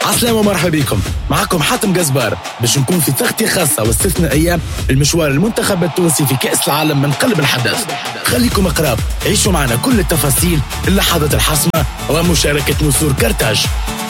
عسلامة ومرحبا بكم. معكم حاتم جزبار باش نكون في تغطية خاصة واستثنائية المشوار المنتخب التونسي في كأس العالم من قلب الحدث. خليكم قراب، عيشوا معنا كل التفاصيل، اللحظات الحاسمة ومشاركة نسور كرتاج.